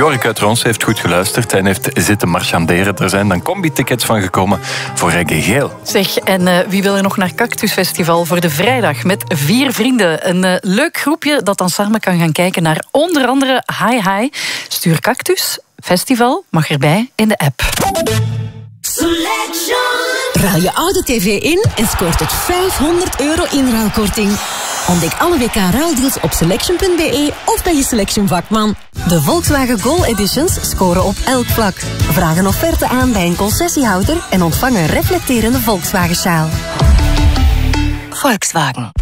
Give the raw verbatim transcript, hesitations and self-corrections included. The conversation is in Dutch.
Jorik uit Rons heeft goed geluisterd en heeft zitten marchanderen. Er zijn dan combi-tickets van gekomen voor Reggae Geel. Zeg, en uh, wie wil er nog naar Cactus Festival voor de vrijdag met vier vrienden? Een uh, leuk groepje dat dan samen kan gaan kijken naar onder andere Hi Hi. Stuur Cactus Festival, mag erbij in de app. Ruil je oude tv in en scoort tot vijfhonderd euro inruilkorting. Ontdek alle W K-ruildeals op selection punt b e of bij je Selection vakman. De Volkswagen Gol Editions scoren op elk vlak. Vraag een offerte aan bij een concessiehouder en ontvang een reflecterende Volkswagen-sjaal. Volkswagen.